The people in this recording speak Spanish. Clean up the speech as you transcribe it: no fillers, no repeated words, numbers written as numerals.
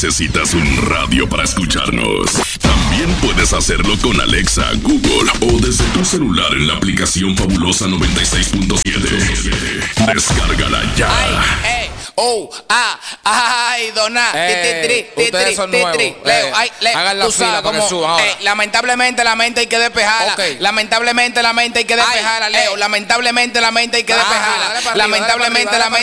necesitas un radio para escucharnos. También puedes hacerlo con Alexa, Google o desde tu celular en la aplicación Fabulosa 96.7. Descárgala ya. Dona. Ustedes son nuevos. Hagan la fila para que suban ahora. Lamentablemente la mente hay que despejarla. Okay. Lamentablemente la mente hay que despejarla, Leo. Lamentablemente la mente hay que despejarla. Lamentablemente la mente